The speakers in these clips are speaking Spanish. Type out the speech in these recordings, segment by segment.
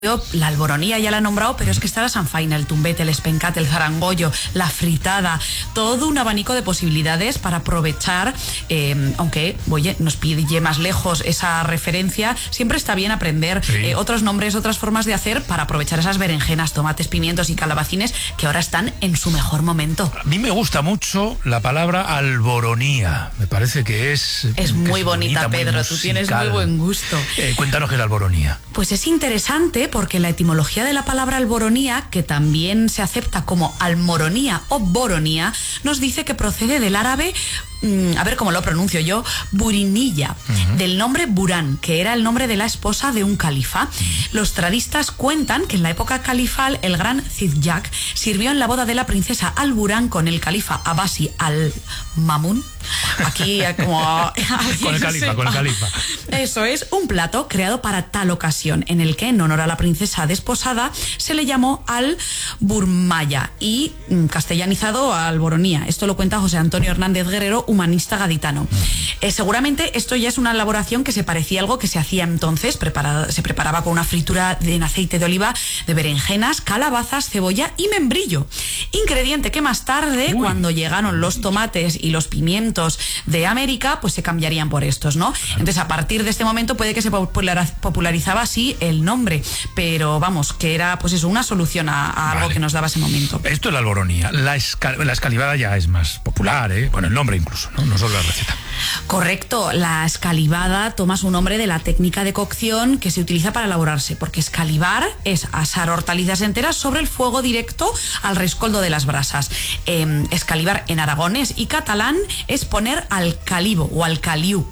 La alboronía ya la he nombrado, pero es que está la sanfaina, el tumbete, el espencat, el zarangollo, la fritada, todo un abanico de posibilidades para aprovechar, aunque, oye, nos pille más lejos esa referencia, siempre está bien aprender otros nombres, otras formas de hacer para aprovechar esas berenjenas, tomates, pimientos y calabacines que ahora están en su mejor momento. A mí me gusta mucho la palabra alboronía, me parece que es muy bonita, Pedro, muy tú tienes muy buen gusto. Cuéntanos qué es la alboronía. Pues es interesante porque la etimología de la palabra alboronía, que también se acepta como almoronía o boronía, nos dice que procede del árabe, a ver cómo lo pronuncio yo, burinilla, del nombre Burán, que era el nombre de la esposa de un califa. Los tradistas cuentan que en la época califal el gran Ziyad sirvió en la boda de la princesa Al-Burán con el califa Abbasi Al-Mamun. Aquí como con el califa. Eso es, un plato creado para tal ocasión, en el que en honor a la princesa desposada se le llamó al-burmaya y castellanizado a alboronía. Esto lo cuenta José Antonio Hernández Guerrero, humanista gaditano. Seguramente esto ya es una elaboración que se parecía a algo que se hacía entonces, se preparaba con una fritura en aceite de oliva de berenjenas, calabazas, cebolla y membrillo. Ingrediente que más tarde, cuando llegaron los tomates y los pimientos de América, pues se cambiarían por estos, ¿no? Entonces, a partir de este momento puede que se popularizaba así el nombre, pero vamos, que era pues eso, una solución a algo que nos daba ese momento. Esto es la alboronía. La escalivada ya es más popular, ¿eh? Bueno, el nombre incluso, no solo la receta. Correcto, la escalivada toma su nombre de la técnica de cocción que se utiliza para elaborarse, porque escalivar es asar hortalizas enteras sobre el fuego directo al rescoldo de las brasas. Escalivar en aragonés y catalán es poner al calivo o al caliu.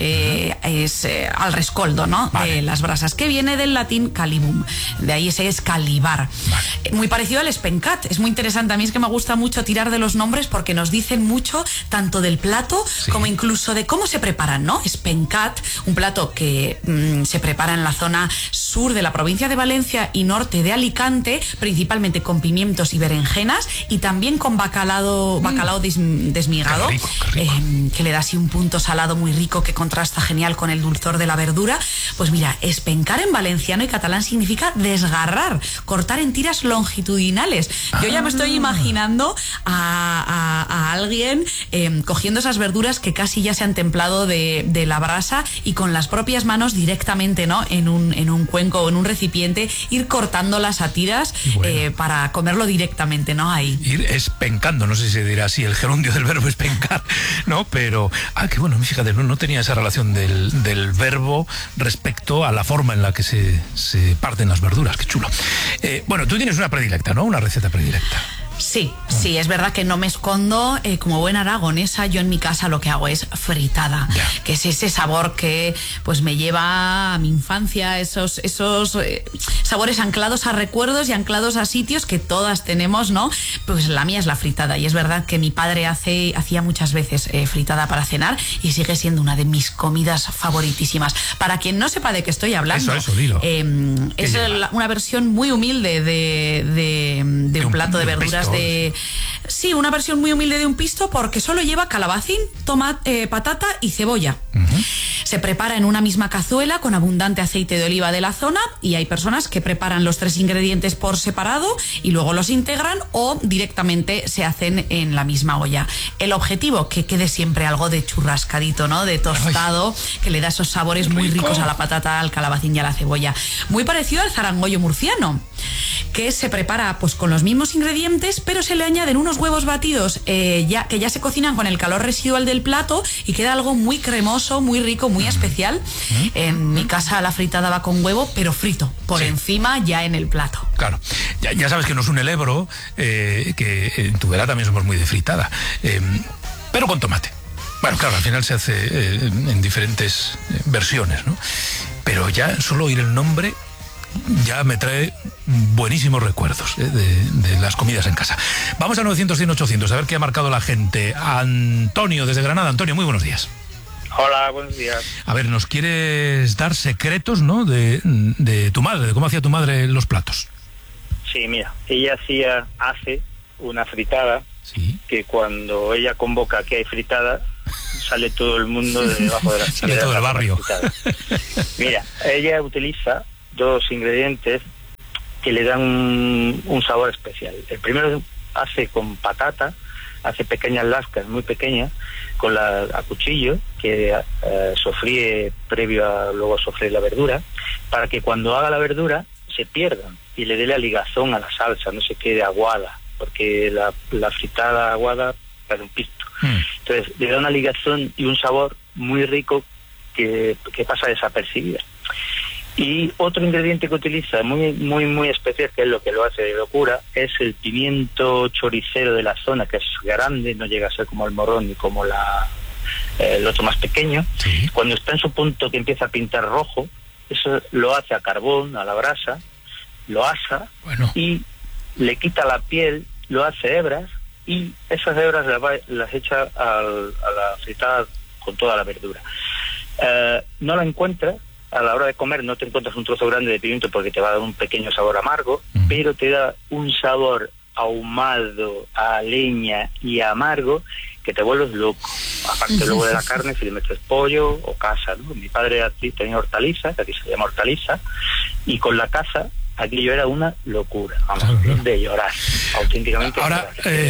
Al rescoldo, ¿no? De las brasas, que viene del latín calibum, de ahí ese escalivar. Muy parecido al espencat, es muy interesante. A mí es que me gusta mucho tirar de los nombres porque nos dicen mucho tanto del plato como incluso de cómo se preparan, ¿no? Espencat, un plato que se prepara en la zona sur de la provincia de Valencia y norte de Alicante, principalmente con pimientos y berenjenas, y también con bacalao desmigado, qué rico. Que le da así un punto salado muy rico que contrasta genial con el dulzor de la verdura. Pues mira, espencar en valenciano y catalán significa desgarrar, cortar en tiras longitudinales. Yo ya me estoy imaginando a alguien cogiendo esas verduras que casi ya se han templado de la brasa y con las propias manos directamente, ¿no? En un cuenco o en un recipiente, ir cortándolas a tiras para comerlo directamente, ¿no? Ahí. Ir espencando, no sé si se dirá así, el gerundio del verbo espencar, ¿no? Pero, qué bueno, fíjate, no tenía esa relación del verbo respecto a la forma en la que se parten las verduras. Qué chulo. Bueno, tú tienes una predilecta, ¿no? Una receta predilecta. Sí, es verdad que no me escondo. Como buena aragonesa, yo en mi casa lo que hago es fritada, que es ese sabor que pues me lleva a mi infancia, esos sabores anclados a recuerdos y anclados a sitios que todas tenemos, ¿no? Pues la mía es la fritada, y es verdad que mi padre hacía muchas veces fritada para cenar y sigue siendo una de mis comidas favoritísimas. Para quien no sepa de qué estoy hablando, eso, dilo. Es una versión muy humilde de un plato de verduras. Sí, una versión muy humilde de un pisto, porque solo lleva calabacín, tomate, patata y cebolla. Se prepara en una misma cazuela con abundante aceite de oliva de la zona, y hay personas que preparan los 3 ingredientes por separado y luego los integran, o directamente se hacen en la misma olla. El objetivo, que quede siempre algo de churrascadito, ¿no? De tostado, que le da esos sabores muy ricos a la patata, al calabacín y a la cebolla. Muy parecido al zarangollo murciano, que se prepara pues con los mismos ingredientes, pero se le añaden unos huevos batidos que ya se cocinan con el calor residual del plato, y queda algo muy cremoso, muy rico, muy especial. En mi casa la fritada va con huevo, pero frito por encima, ya en el plato. Claro, ya sabes que nos une el Ebro, que en Tudela también somos muy de fritada, pero con tomate. Bueno, claro, al final se hace en diferentes versiones, ¿no? Pero ya solo oír el nombre ya me trae buenísimos recuerdos de las comidas en casa. Vamos a 900-100-800, a ver qué ha marcado la gente. Antonio, desde Granada. Antonio, muy buenos días. Hola, buenos días. A ver, nos quieres dar secretos, ¿no? De tu madre, de cómo hacía tu madre los platos. Sí, mira, ella hace una fritada que cuando ella convoca que hay fritada, sale todo el mundo de debajo de la sale todo el barrio. Mira, ella utiliza 2 ingredientes que le dan un sabor especial. El primero hace con patata, hace pequeñas lascas muy pequeñas a cuchillo, que sofríe previo a luego sofreír la verdura, para que cuando haga la verdura se pierdan y le dé la ligazón a la salsa, no se quede aguada, porque la fritada aguada es un pisto. Entonces le da una ligazón y un sabor muy rico que pasa desapercibida. Y otro ingrediente que utiliza muy especial, que es lo que lo hace de locura, es el pimiento choricero de la zona, que es grande, no llega a ser como el morrón ni como el otro más pequeño. Sí. Cuando está en su punto que empieza a pintar rojo, eso lo hace a carbón, a la brasa, lo asa, y le quita la piel, lo hace hebras, y esas hebras las echa a la fritada con toda la verdura. No la encuentra. A la hora de comer no te encuentras un trozo grande de pimiento porque te va a dar un pequeño sabor amargo, pero te da un sabor ahumado, a leña y amargo que te vuelves loco. Aparte luego de la carne, si le metes pollo o caza, ¿no? Mi padre aquí tenía hortaliza, que aquí se llama hortaliza, y con la caza aquello era una locura, vamos, de llorar, auténticamente. Ahora,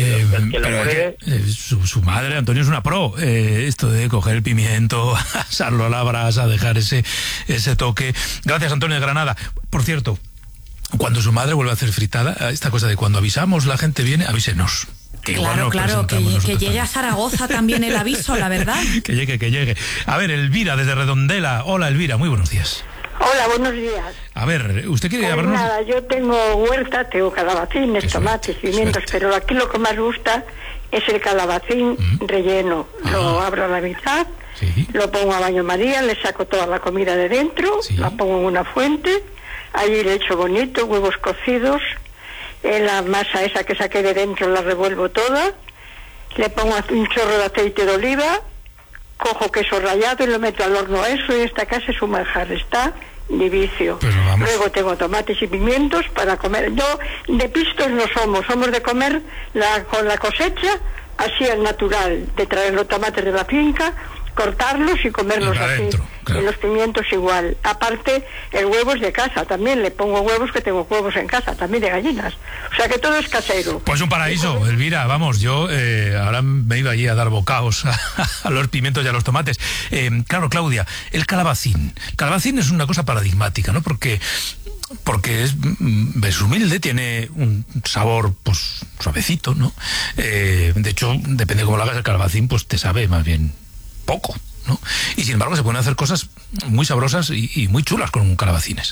su madre, Antonio, es una pro. Esto de coger el pimiento, asarlo a la brasa, dejar ese toque. Gracias, Antonio de Granada. Por cierto, cuando su madre vuelve a hacer fritada, esta cosa de cuando avisamos, la gente viene, avísenos. Claro, que llegue a Zaragoza también el aviso, la verdad. Que llegue. A ver, Elvira, desde Redondela. Hola, Elvira, muy buenos días. Hola, buenos días. A ver, ¿usted quiere hablarnos? Nada, yo tengo huerta, tengo calabacines, tomates, pimientos, pero aquí lo que más gusta es el calabacín relleno. Lo abro a la mitad, lo pongo a baño María, le saco toda la comida de dentro, la pongo en una fuente, allí le echo bonito, huevos cocidos, la masa esa que saqué de dentro la revuelvo toda, le pongo un chorro de aceite de oliva, cojo queso rallado y lo meto al horno. Eso en esta casa es un manjar, está de vicio. Luego tengo tomates y pimientos para comer. Yo de pistos no somos de comer con la cosecha, así al natural, de traer los tomates de la finca, cortarlos y comerlos así. Y los pimientos igual. Aparte, el huevo es de casa, también le pongo huevos, que tengo huevos en casa, también de gallinas. O sea que todo es casero. Pues un paraíso, Elvira, vamos, yo ahora me he ido allí a dar bocaos a los pimientos y a los tomates. Claro, Claudia, el calabacín. Calabacín es una cosa paradigmática, ¿no? Porque es humilde, tiene un sabor pues suavecito, ¿no? De hecho, depende de cómo lo hagas el calabacín, pues te sabe más bien poco, ¿no? Y sin embargo se pueden hacer cosas muy sabrosas y muy chulas con calabacines.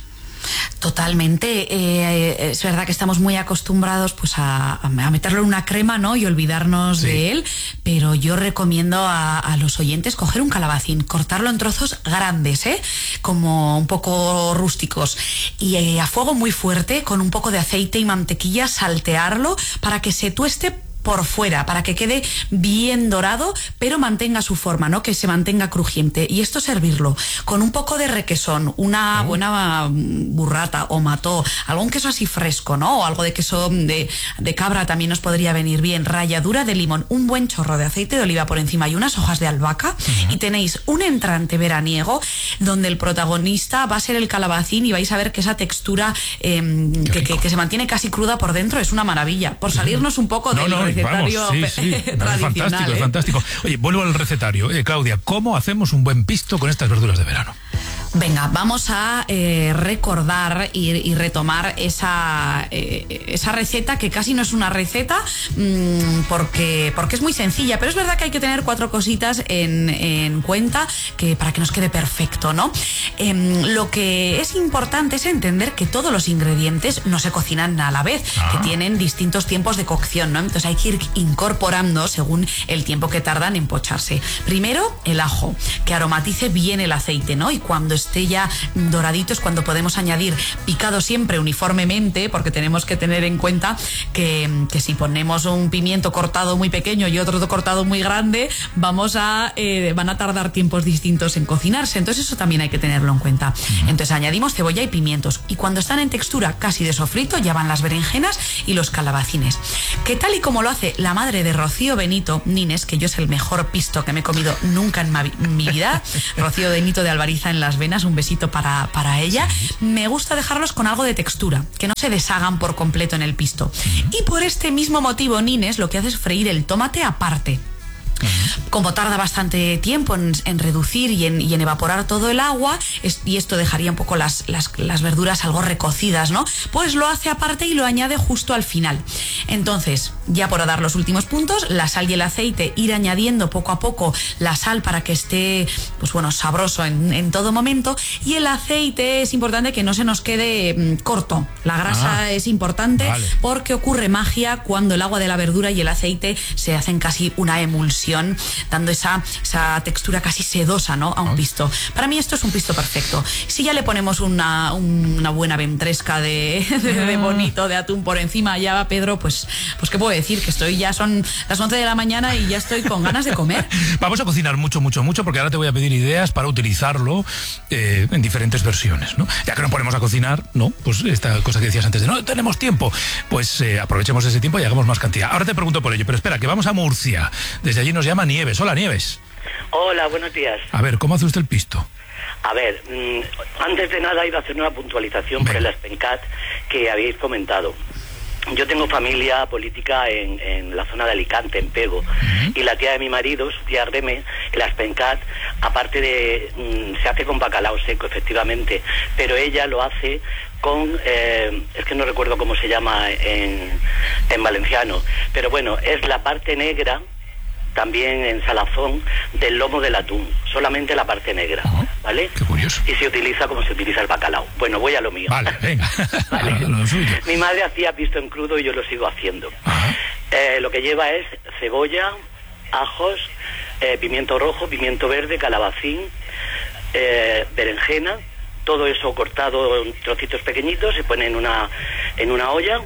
Totalmente. Es verdad que estamos muy acostumbrados pues a meterlo en una crema, ¿no? Y olvidarnos de él, pero yo recomiendo a los oyentes coger un calabacín, cortarlo en trozos grandes, como un poco rústicos, y a fuego muy fuerte, con un poco de aceite y mantequilla, saltearlo para que se tueste por fuera, para que quede bien dorado, pero mantenga su forma, ¿no? Que se mantenga crujiente. Y esto servirlo con un poco de requesón, una buena burrata o mató, algún queso así fresco, ¿no? O algo de queso de cabra también nos podría venir bien. Ralladura de limón, un buen chorro de aceite de oliva por encima y unas hojas de albahaca, y tenéis un entrante veraniego donde el protagonista va a ser el calabacín, y vais a ver que esa textura que se mantiene casi cruda por dentro es una maravilla. Por salirnos un poco del recetario tradicional. Es fantástico. Oye, vuelvo al recetario. Claudia, ¿cómo hacemos un buen pisto con estas verduras de verano? Venga, vamos a recordar y retomar esa receta, que casi no es una receta, porque es muy sencilla, pero es verdad que hay que tener 4 cositas en cuenta para que nos quede perfecto, ¿no? Lo que es importante es entender que todos los ingredientes no se cocinan a la vez, que tienen distintos tiempos de cocción, ¿no? Entonces hay que ir incorporando según el tiempo que tardan en pocharse. Primero, el ajo, que aromatice bien el aceite, ¿no? Y cuando esté ya doradito es cuando podemos añadir, picado siempre uniformemente, porque tenemos que tener en cuenta que si ponemos un pimiento cortado muy pequeño y otro cortado muy grande, van a tardar tiempos distintos en cocinarse. Entonces eso también hay que tenerlo en cuenta. Entonces añadimos cebolla y pimientos, y cuando están en textura casi de sofrito ya van las berenjenas y los calabacines, que tal y como lo hace la madre de Rocío Benito Nines, que yo es el mejor pisto que me he comido nunca en mi vida, Rocío Benito de Albariza en Las Venas, nenas, un besito para ella. Me gusta dejarlos con algo de textura, que no se deshagan por completo en el pisto. Y por este mismo motivo, Nines lo que hace es freír el tomate aparte. Como tarda bastante tiempo en reducir y en evaporar todo el agua, y esto dejaría un poco las verduras algo recocidas, ¿no? Pues lo hace aparte y lo añade justo al final. Entonces, ya por dar los últimos puntos, la sal y el aceite, ir añadiendo poco a poco la sal para que esté, pues bueno, sabroso en todo momento, y el aceite es importante que no se nos quede corto. La grasa es importante, porque ocurre magia cuando el agua de la verdura y el aceite se hacen casi una emulsión, dando esa textura casi sedosa, ¿no?, a un pisto. Para mí esto es un pisto perfecto. Si ya le ponemos una buena ventresca de bonito, de atún por encima, ya va Pedro, pues qué puedo decir, que ya son las 11 de la mañana y ya estoy con ganas de comer. Vamos a cocinar mucho, porque ahora te voy a pedir ideas para utilizarlo en diferentes versiones, ¿no? Ya que no ponemos a cocinar, ¿no? Pues esta cosa que decías antes de no tenemos tiempo, pues aprovechemos ese tiempo y hagamos más cantidad. Ahora te pregunto por ello, pero espera, que vamos a Murcia. Desde allí nos llama Nieves. Hola, Nieves. Hola, buenos días. A ver, ¿cómo hace usted el pisto? A ver, antes de nada iba a hacer una puntualización por el Aspencat que habéis comentado. Yo tengo familia política en la zona de Alicante, en Pego, y la tía de mi marido, su tía Reme, el Aspencat, aparte de... se hace con bacalao seco, efectivamente, pero ella lo hace con... es que no recuerdo cómo se llama en valenciano, pero bueno, es la parte negra, también en salazón, del lomo del atún, solamente la parte negra, ¿vale? Qué curioso. Y se utiliza como se utiliza el bacalao. Bueno, voy a lo mío. Vale, venga. Vale. Lo suyo. Mi madre hacía pisto en crudo y yo lo sigo haciendo. Lo que lleva es cebolla, ajos, pimiento rojo, pimiento verde, calabacín, berenjena, todo eso cortado en trocitos pequeñitos, se pone en una olla.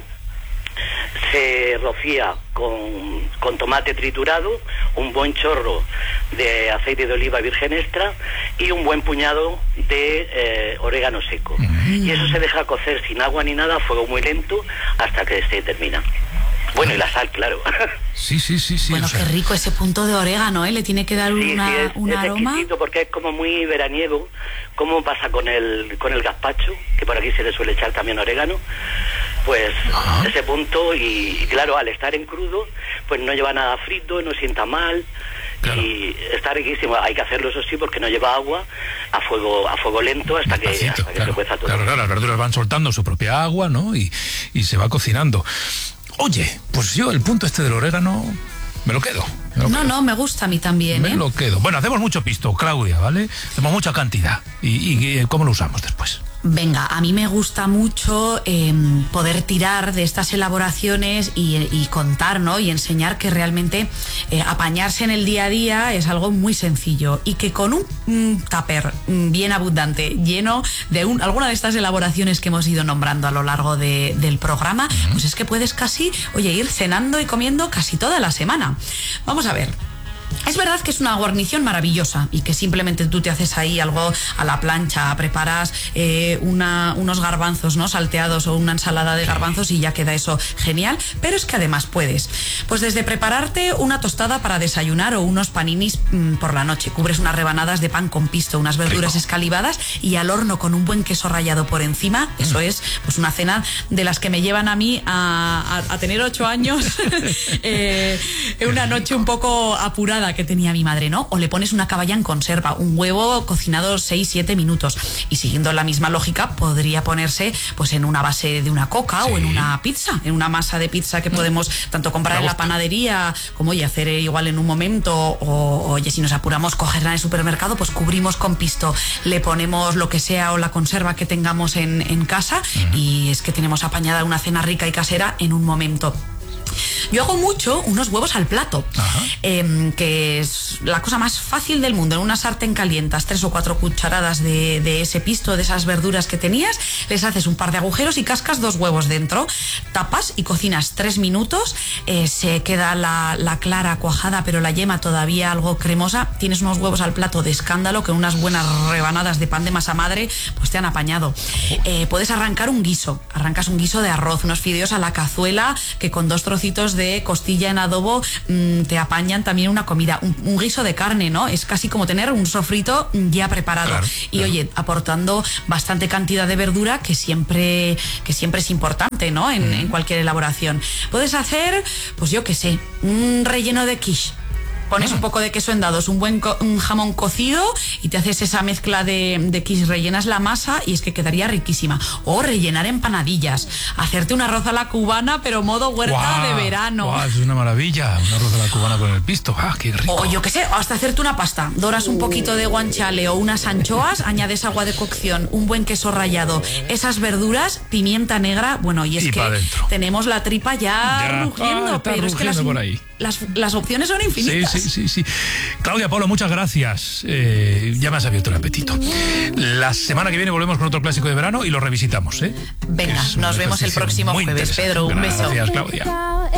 Se rocía con tomate triturado, un buen chorro de aceite de oliva virgen extra y un buen puñado de orégano seco. Y eso se deja cocer sin agua ni nada, a fuego muy lento, hasta que se termina. Bueno, y la sal, claro. Sí. Bueno, o sea, qué rico ese punto de orégano, ¿eh? Le tiene que dar un aroma. Es porque es como muy veraniego, como pasa con el gazpacho, que por aquí se le suele echar también orégano. Pues ese punto, y claro, al estar en crudo, pues no lleva nada frito, no sienta mal. Claro. Y está riquísimo. Hay que hacerlo, eso sí, porque no lleva agua, a fuego lento hasta que se cueza todo. Claro, las verduras van soltando su propia agua, ¿no? Y se va cocinando. Oye, pues yo el punto este del orégano me lo quedo. No, me gusta a mí también, Me lo quedo. Bueno, hacemos mucho pisto, Claudia, ¿vale? Hacemos mucha cantidad. ¿Y cómo lo usamos después? Venga, a mí me gusta mucho poder tirar de estas elaboraciones y contar, ¿no? Y enseñar que realmente apañarse en el día a día es algo muy sencillo, y que con un tupper bien abundante, lleno de alguna de estas elaboraciones que hemos ido nombrando a lo largo del programa, pues es que puedes casi, ir cenando y comiendo casi toda la semana. Vamos a ver. Es verdad que es una guarnición maravillosa y que simplemente tú te haces ahí algo a la plancha, preparas unos garbanzos, ¿no?, salteados, o una ensalada de garbanzos, y ya queda eso genial. Pero es que además puedes, pues desde prepararte una tostada para desayunar o unos paninis por la noche, cubres unas rebanadas de pan con pisto, unas verduras escalivadas y al horno con un buen queso rallado por encima. Eso es pues una cena de las que me llevan a mí a tener 8 años en una noche un poco apurada que tenía mi madre, ¿no? O le pones una caballa en conserva, un huevo cocinado 6-7 minutos, y siguiendo la misma lógica podría ponerse pues en una base de una coca o en una pizza, en una masa de pizza que podemos tanto comprar en la panadería como hacer igual en un momento, o si nos apuramos cogerla en el supermercado, pues cubrimos con pisto, le ponemos lo que sea o la conserva que tengamos en casa, y es que tenemos apañada una cena rica y casera en un momento. Yo hago mucho unos huevos al plato, que es la cosa más fácil del mundo. En una sartén calientas 3 o 4 cucharadas de ese pisto, de esas verduras que tenías, les haces un par de agujeros y cascas 2 huevos dentro, tapas y cocinas 3 minutos, se queda la clara cuajada pero la yema todavía algo cremosa. Tienes unos huevos al plato de escándalo, que unas buenas rebanadas de pan de masa madre pues te han apañado. Puedes arrancar un guiso, arrancas un guiso de arroz, unos fideos a la cazuela, que con 2 trocitos de costilla en adobo te apañan también una comida, un guiso de carne, ¿no? Es casi como tener un sofrito ya preparado. Claro, y oye, aportando bastante cantidad de verdura, que siempre es importante, ¿no? En cualquier elaboración. Puedes hacer, pues yo qué sé, un relleno de quiche. Pones un poco de queso en dados, un jamón cocido y te haces esa mezcla de quiche, rellenas la masa y es que quedaría riquísima. O rellenar empanadillas, hacerte un arroz a la cubana, pero modo huerta de verano. Es una maravilla, un arroz a la cubana con el pisto. ¡Qué rico! O yo qué sé, hasta hacerte una pasta. Doras un poquito de guanciale o unas anchoas, añades agua de cocción, un buen queso rallado, esas verduras, pimienta negra, bueno, y es que tenemos la tripa ya rugiendo, pero es que por ahí. Las opciones son infinitas. Sí. Claudia, Pablo, muchas gracias. Ya me has abierto el apetito. La semana que viene volvemos con otro clásico de verano y lo revisitamos, ¿eh? Venga, nos vemos el próximo jueves. Pedro, un beso. Gracias, Claudia.